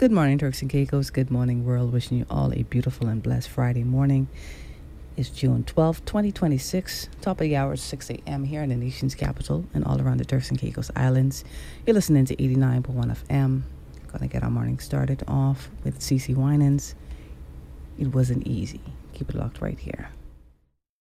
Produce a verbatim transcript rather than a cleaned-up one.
Good morning, Turks and Caicos. Good morning, world. Wishing you all a beautiful and blessed Friday morning. It's June twelfth, twenty twenty-six. Top of the hour, six a.m. here in the nation's capital and all around the Turks and Caicos Islands. You're listening to eighty-nine point one F M. Gonna get our morning started off with CeCe Winans. It wasn't easy. Keep it locked right here.